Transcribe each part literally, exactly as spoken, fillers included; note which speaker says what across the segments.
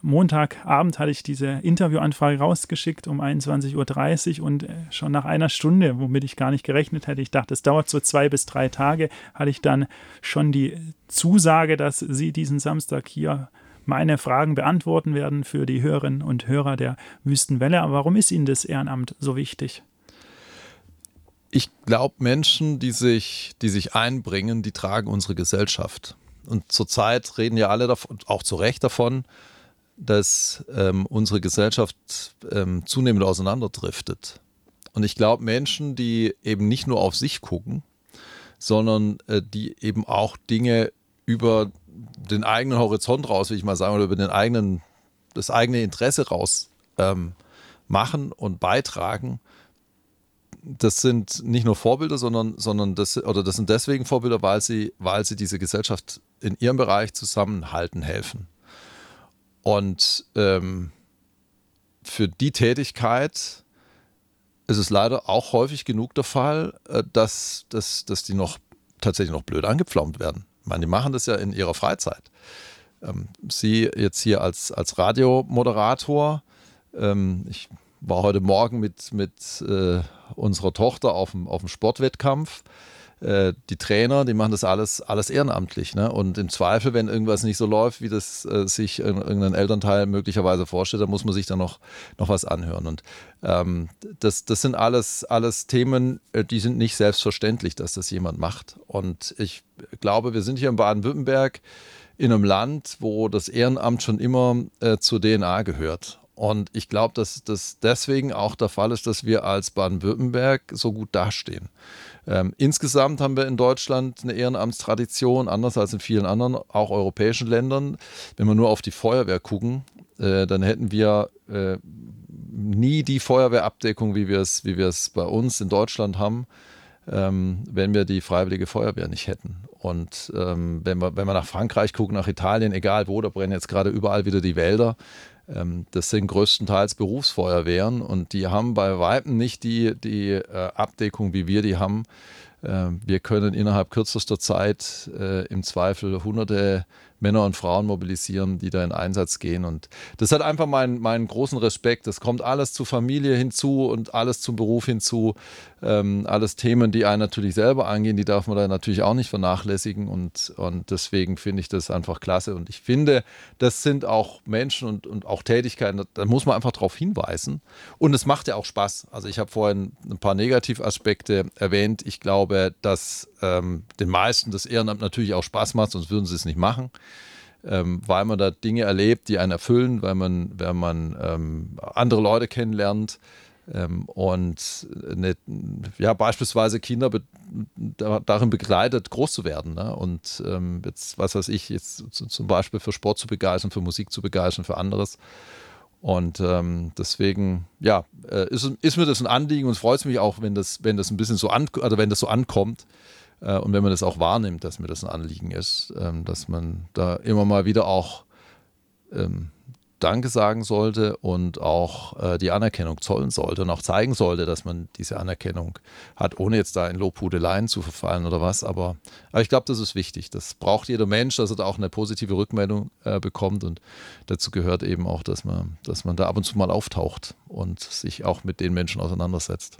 Speaker 1: Montagabend hatte ich diese Interviewanfrage rausgeschickt um einundzwanzig Uhr dreißig und schon nach einer Stunde, womit ich gar nicht gerechnet hätte, ich dachte, es dauert so zwei bis drei Tage, hatte ich dann schon die Zusage, dass Sie diesen Samstag hier meine Fragen beantworten werden für die Hörerinnen und Hörer der Wüstenwelle. Aber warum ist Ihnen das Ehrenamt so wichtig?
Speaker 2: Ich glaube, Menschen, die sich, die sich einbringen, die tragen unsere Gesellschaft. Und zurzeit reden ja alle davon, auch zu Recht davon, dass ähm, unsere Gesellschaft ähm, zunehmend auseinanderdriftet. Und ich glaube, Menschen, die eben nicht nur auf sich gucken, sondern äh, die eben auch Dinge über den eigenen Horizont raus, will ich mal sagen, oder über den eigenen, das eigene Interesse raus ähm, machen und beitragen, das sind nicht nur Vorbilder, sondern, sondern das, oder das sind deswegen Vorbilder, weil sie, weil sie diese Gesellschaft in ihrem Bereich zusammenhalten helfen. Und ähm, für die Tätigkeit ist es leider auch häufig genug der Fall, äh, dass, dass, dass die noch tatsächlich noch blöd angepflaumt werden. Ich meine, die machen das ja in ihrer Freizeit. Ähm, Sie jetzt hier als, als Radiomoderator, ähm, ich war heute Morgen mit, mit äh, unserer Tochter auf dem, auf dem Sportwettkampf. Äh, die Trainer, die machen das alles, alles ehrenamtlich. Ne? Und im Zweifel, wenn irgendwas nicht so läuft, wie das äh, sich irgendein Elternteil möglicherweise vorstellt, dann muss man sich dann noch, noch was anhören. Und ähm, das, das sind alles, alles Themen, die sind nicht selbstverständlich, dass das jemand macht. Und ich glaube, wir sind hier in Baden-Württemberg in einem Land, wo das Ehrenamt schon immer äh, zur D N A gehört. Und ich glaube, dass das deswegen auch der Fall ist, dass wir als Baden-Württemberg so gut dastehen. Ähm, insgesamt haben wir in Deutschland eine Ehrenamtstradition, anders als in vielen anderen, auch europäischen Ländern. Wenn wir nur auf die Feuerwehr gucken, äh, dann hätten wir äh, nie die Feuerwehrabdeckung, wie wir es, wie wir es bei uns in Deutschland haben, ähm, wenn wir die Freiwillige Feuerwehr nicht hätten. Und ähm, wenn wir, wenn wir nach Frankreich gucken, nach Italien, egal wo, da brennen jetzt gerade überall wieder die Wälder. Ähm, das sind größtenteils Berufsfeuerwehren und die haben bei Weitem nicht die, die äh, Abdeckung, wie wir die haben. Äh, wir können innerhalb kürzester Zeit äh, im Zweifel hunderte Männer und Frauen mobilisieren, die da in Einsatz gehen. Und das hat einfach meinen, meinen großen Respekt. Das kommt alles zur Familie hinzu und alles zum Beruf hinzu. Ähm, alles Themen, die einen natürlich selber angehen, die darf man da natürlich auch nicht vernachlässigen. Und, und deswegen finde ich das einfach klasse. Und ich finde, das sind auch Menschen und, und auch Tätigkeiten, da, da muss man einfach drauf hinweisen. Und es macht ja auch Spaß. Also ich habe vorhin ein paar Negativaspekte erwähnt. Ich glaube, dass ähm, den meisten das Ehrenamt natürlich auch Spaß macht, sonst würden sie es nicht machen. Ähm, weil man da Dinge erlebt, die einen erfüllen, weil man, weil man ähm, andere Leute kennenlernt ähm, und eine, ja, beispielsweise Kinder be- da, darin begleitet, groß zu werden. Ne? Und ähm, jetzt, was weiß ich, jetzt zum Beispiel für Sport zu begeistern, für Musik zu begeistern, für anderes. Und ähm, deswegen, ja, äh, ist, ist mir das ein Anliegen und es freut mich auch, wenn das, wenn das ein bisschen so an, also wenn das so ankommt. Und wenn man das auch wahrnimmt, dass mir das ein Anliegen ist, dass man da immer mal wieder auch ähm, Danke sagen sollte und auch äh, die Anerkennung zollen sollte und auch zeigen sollte, dass man diese Anerkennung hat, ohne jetzt da in Lobhudeleien zu verfallen oder was. Aber, aber ich glaube, das ist wichtig. Das braucht jeder Mensch, dass er da auch eine positive Rückmeldung äh, bekommt. Und dazu gehört eben auch, dass man, dass man da ab und zu mal auftaucht und sich auch mit den Menschen auseinandersetzt.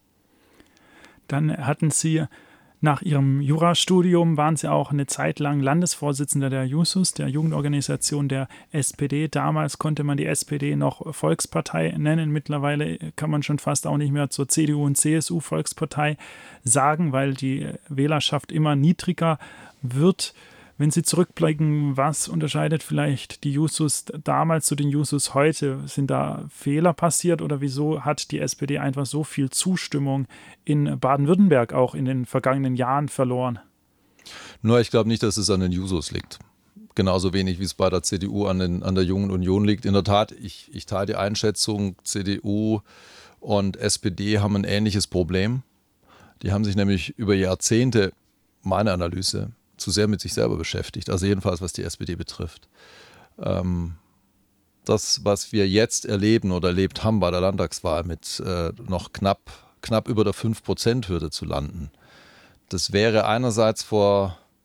Speaker 1: Dann hatten Sie nach Ihrem Jurastudium waren Sie auch eine Zeit lang Landesvorsitzender der Jusos, der Jugendorganisation der S P D. Damals konnte man die S P D noch Volkspartei nennen. Mittlerweile kann man schon fast auch nicht mehr zur C D U und C S U Volkspartei sagen, weil die Wählerschaft immer niedriger wird. Wenn Sie zurückblicken, was unterscheidet vielleicht die Jusos damals zu den Jusos heute? Sind da Fehler passiert oder wieso hat die S P D einfach so viel Zustimmung in Baden-Württemberg auch in den vergangenen Jahren verloren?
Speaker 2: Nur ich glaube nicht, dass es an den Jusos liegt. Genauso wenig, wie es bei der C D U an, den, an der Jungen Union liegt. In der Tat, ich, ich teile die Einschätzung, C D U und S P D haben ein ähnliches Problem. Die haben sich nämlich über Jahrzehnte, meine Analyse, zu sehr mit sich selber beschäftigt, also jedenfalls was die S P D betrifft. Ähm, das, was wir jetzt erleben oder erlebt haben bei der Landtagswahl mit äh, noch knapp, knapp über der fünf Prozent Hürde zu landen, das wäre einerseits vor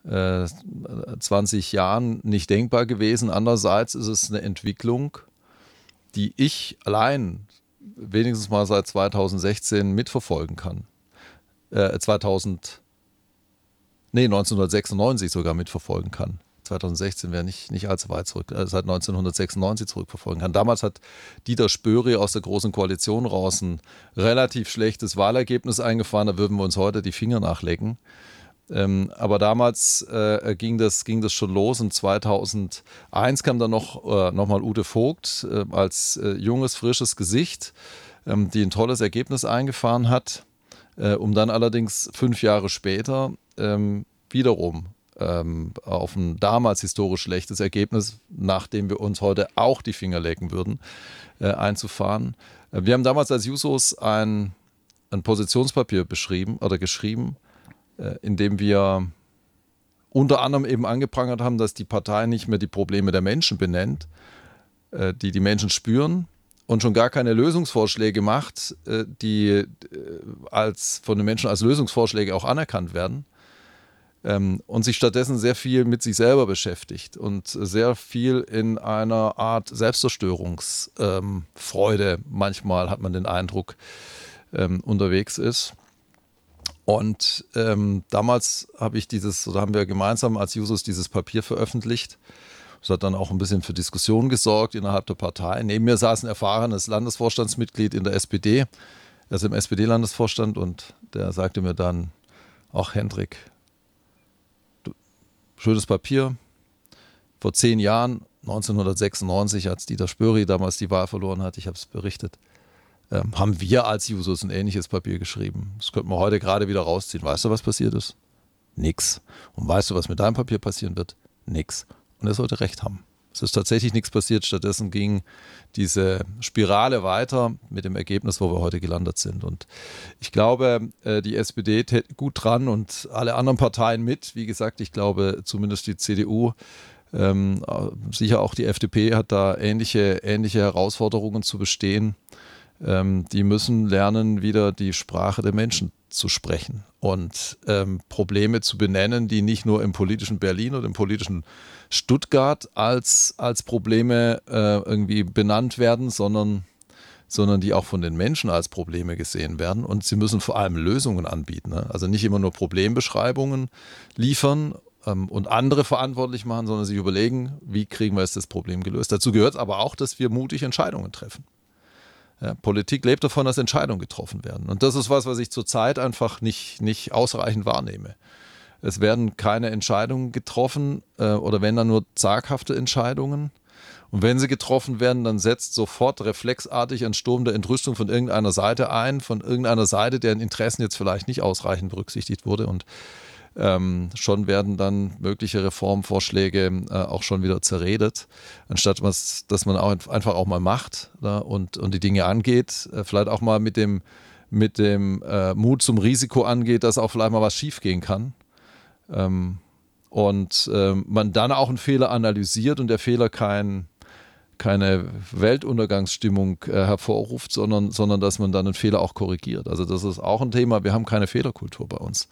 Speaker 2: äh, zwanzig Jahren nicht denkbar gewesen. Andererseits ist es eine Entwicklung, die ich allein wenigstens mal seit zweitausendsechzehn mitverfolgen kann. Äh, zweitausend, nee, neunzehnhundertsechsundneunzig sogar mitverfolgen kann. zweitausendsechzehn wäre nicht, nicht allzu weit zurück, äh, seit neunzehnhundertsechsundneunzig zurückverfolgen kann. Damals hat Dieter Spöri aus der Großen Koalition raus ein relativ schlechtes Wahlergebnis eingefahren, da würden wir uns heute die Finger nachlecken. Ähm, aber damals äh, ging, das, ging das schon los und zweitausendeins kam dann noch, äh, noch mal Ute Vogt äh, als äh, junges, frisches Gesicht, ähm, die ein tolles Ergebnis eingefahren hat, äh, um dann allerdings fünf Jahre später ähm, wiederum ähm, auf ein damals historisch schlechtes Ergebnis, nachdem wir uns heute auch die Finger lecken würden, äh, einzufahren. Äh, wir haben damals als Jusos ein, ein Positionspapier beschrieben oder geschrieben, in dem wir unter anderem eben angeprangert haben, dass die Partei nicht mehr die Probleme der Menschen benennt, die die Menschen spüren und schon gar keine Lösungsvorschläge macht, die als, von den Menschen als Lösungsvorschläge auch anerkannt werden, und sich stattdessen sehr viel mit sich selber beschäftigt und sehr viel in einer Art Selbstzerstörungsfreude, manchmal hat man den Eindruck, unterwegs ist. Und ähm, damals habe ich dieses, oder haben wir gemeinsam als Jusos dieses Papier veröffentlicht. Das hat dann auch ein bisschen für Diskussionen gesorgt innerhalb der Partei. Neben mir saß ein erfahrenes Landesvorstandsmitglied in der S P D. Er ist im S P D-Landesvorstand und der sagte mir dann, ach Hendrik, du, schönes Papier. Vor zehn Jahren, neunzehnhundertsechsundneunzig, als Dieter Spöri damals die Wahl verloren hat, ich habe es berichtet, Ähm, haben wir als Jusos ein ähnliches Papier geschrieben. Das könnten wir heute gerade wieder rausziehen. Weißt du, was passiert ist? Nix. Und weißt du, was mit deinem Papier passieren wird? Nix. Und er sollte recht haben. Es ist tatsächlich nichts passiert. Stattdessen ging diese Spirale weiter mit dem Ergebnis, wo wir heute gelandet sind. Und ich glaube, die S P D tät gut dran und alle anderen Parteien mit. Wie gesagt, ich glaube, zumindest die C D U, ähm, sicher auch die F D P hat da ähnliche, ähnliche Herausforderungen zu bestehen. Die müssen lernen, wieder die Sprache der Menschen zu sprechen und ähm, Probleme zu benennen, die nicht nur im politischen Berlin oder im politischen Stuttgart als, als Probleme äh, irgendwie benannt werden, sondern, sondern die auch von den Menschen als Probleme gesehen werden. Und sie müssen vor allem Lösungen anbieten. Ne? Also nicht immer nur Problembeschreibungen liefern ähm, und andere verantwortlich machen, sondern sich überlegen, wie kriegen wir jetzt das Problem gelöst. Dazu gehört aber auch, dass wir mutig Entscheidungen treffen. Ja, Politik lebt davon, dass Entscheidungen getroffen werden. Und das ist was, was ich zurzeit einfach nicht, nicht ausreichend wahrnehme. Es werden keine Entscheidungen getroffen äh, oder wenn dann nur zaghafte Entscheidungen. Und wenn sie getroffen werden, dann setzt sofort reflexartig ein Sturm der Entrüstung von irgendeiner Seite ein, von irgendeiner Seite, deren Interessen jetzt vielleicht nicht ausreichend berücksichtigt wurde. Und Ähm, schon werden dann mögliche Reformvorschläge äh, auch schon wieder zerredet, anstatt was, dass man auch einfach auch mal macht, ja, und, und die Dinge angeht, äh, vielleicht auch mal mit dem, mit dem äh, Mut zum Risiko angeht, dass auch vielleicht mal was schiefgehen kann. Ähm, und äh, man dann auch einen Fehler analysiert und der Fehler kein, keine Weltuntergangsstimmung äh, hervorruft, sondern, sondern dass man dann einen Fehler auch korrigiert. Also das ist auch ein Thema, wir haben keine Fehlerkultur bei uns.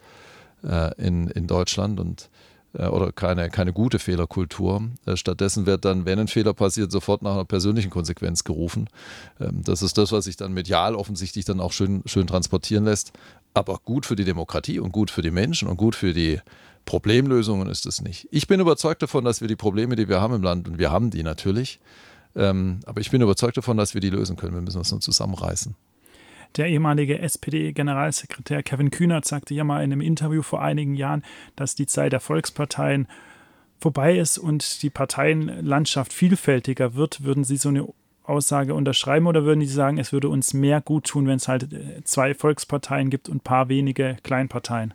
Speaker 2: In, in Deutschland und oder keine, keine gute Fehlerkultur. Stattdessen wird dann, wenn ein Fehler passiert, sofort nach einer persönlichen Konsequenz gerufen. Das ist das, was sich dann medial offensichtlich dann auch schön, schön transportieren lässt. Aber gut für die Demokratie und gut für die Menschen und gut für die Problemlösungen ist es nicht. Ich bin überzeugt davon, dass wir die Probleme, die wir haben im Land, und wir haben die natürlich, aber ich bin überzeugt davon, dass wir die lösen können. Wir müssen uns nur zusammenreißen.
Speaker 1: Der ehemalige S P D-Generalsekretär Kevin Kühnert sagte ja mal in einem Interview vor einigen Jahren, dass die Zeit der Volksparteien vorbei ist und die Parteienlandschaft vielfältiger wird. Würden Sie so eine Aussage unterschreiben oder würden Sie sagen, es würde uns mehr gut tun, wenn es halt zwei Volksparteien gibt und ein paar wenige Kleinparteien?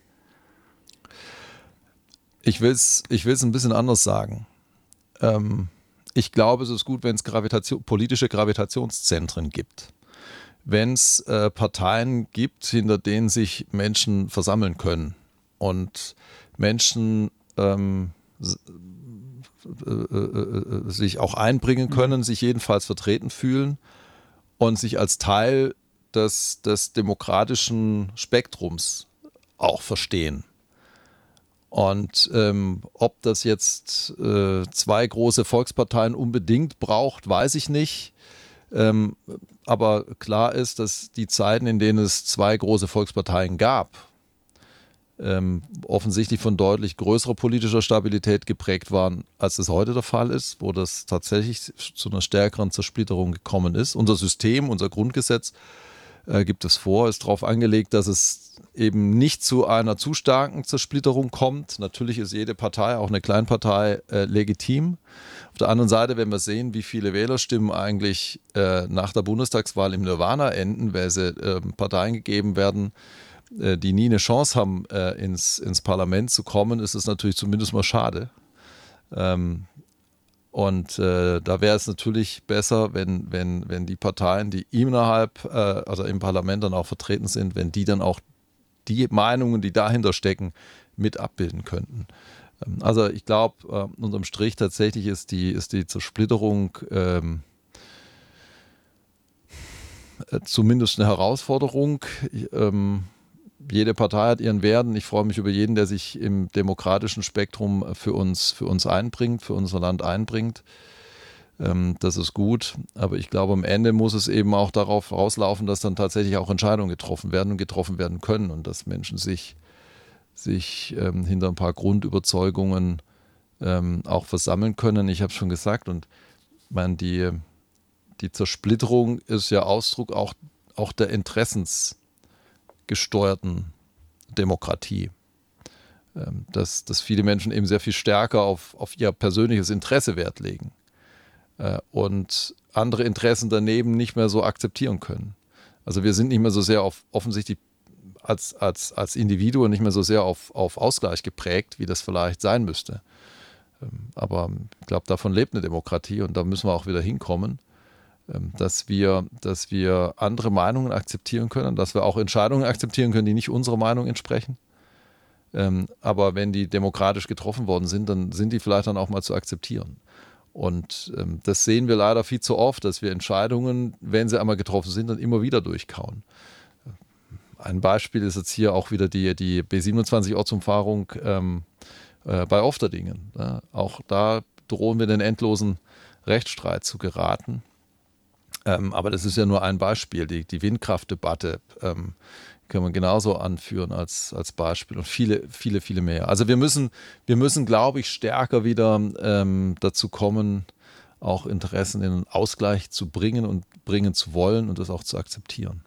Speaker 2: Ich will es ich will's ein bisschen anders sagen. Ähm, ich glaube, es ist gut, wenn es Gravitation, politische Gravitationszentren gibt. Wenn es äh, Parteien gibt, hinter denen sich Menschen versammeln können und Menschen ähm, äh, äh, sich auch einbringen können, mhm. sich jedenfalls vertreten fühlen und sich als Teil des, des demokratischen Spektrums auch verstehen. Und ähm, ob das jetzt äh, zwei große Volksparteien unbedingt braucht, weiß ich nicht. Ähm, aber klar ist, dass die Zeiten, in denen es zwei große Volksparteien gab, ähm, offensichtlich von deutlich größerer politischer Stabilität geprägt waren, als es heute der Fall ist, wo das tatsächlich zu einer stärkeren Zersplitterung gekommen ist. Unser System, unser Grundgesetz äh, gibt es vor, ist darauf angelegt, dass es eben nicht zu einer zu starken Zersplitterung kommt. Natürlich ist jede Partei, auch eine Kleinpartei, äh, legitim. Auf der anderen Seite, wenn wir sehen, wie viele Wählerstimmen eigentlich äh, nach der Bundestagswahl im Nirvana enden, weil sie äh, Parteien gegeben werden, äh, die nie eine Chance haben, äh, ins, ins Parlament zu kommen, ist es natürlich zumindest mal schade. Ähm, Und äh, da wäre es natürlich besser, wenn, wenn, wenn die Parteien, die innerhalb, äh, also im Parlament dann auch vertreten sind, wenn die dann auch die Meinungen, die dahinter stecken, mit abbilden könnten. Ähm, also ich glaube, äh, unterm Strich tatsächlich ist die, ist die Zersplitterung ähm, äh, zumindest eine Herausforderung. Ich, ähm, Jede Partei hat ihren Wert und ich freue mich über jeden, der sich im demokratischen Spektrum für uns, für uns einbringt, für unser Land einbringt. Ähm, das ist gut, aber ich glaube, am Ende muss es eben auch darauf rauslaufen, dass dann tatsächlich auch Entscheidungen getroffen werden und getroffen werden können und dass Menschen sich, sich ähm, hinter ein paar Grundüberzeugungen ähm, auch versammeln können. Ich habe es schon gesagt und ich meine, die, die Zersplitterung ist ja Ausdruck auch, auch der Interessens gesteuerten Demokratie. Dass, dass viele Menschen eben sehr viel stärker auf, auf ihr persönliches Interesse Wert legen und andere Interessen daneben nicht mehr so akzeptieren können. Also wir sind nicht mehr so sehr auf offensichtlich als, als, als Individuen nicht mehr so sehr auf, auf Ausgleich geprägt, wie das vielleicht sein müsste. Aber ich glaube, davon lebt eine Demokratie und da müssen wir auch wieder hinkommen. Dass wir, dass wir andere Meinungen akzeptieren können, dass wir auch Entscheidungen akzeptieren können, die nicht unserer Meinung entsprechen. Ähm, aber wenn die demokratisch getroffen worden sind, dann sind die vielleicht dann auch mal zu akzeptieren. Und ähm, das sehen wir leider viel zu oft, dass wir Entscheidungen, wenn sie einmal getroffen sind, dann immer wieder durchkauen. Ein Beispiel ist jetzt hier auch wieder die, die B siebenundzwanzig-Ortsumfahrung ähm, äh, bei Ofterdingen. Ja, auch da drohen wir den endlosen Rechtsstreit zu geraten. Ähm, aber das ist ja nur ein Beispiel. Die, die Windkraftdebatte ähm, kann man genauso anführen als, als Beispiel und viele, viele, viele mehr. Also wir müssen, wir müssen, glaube ich, stärker wieder ähm, dazu kommen, auch Interessen in einen Ausgleich zu bringen und bringen zu wollen und das auch zu akzeptieren.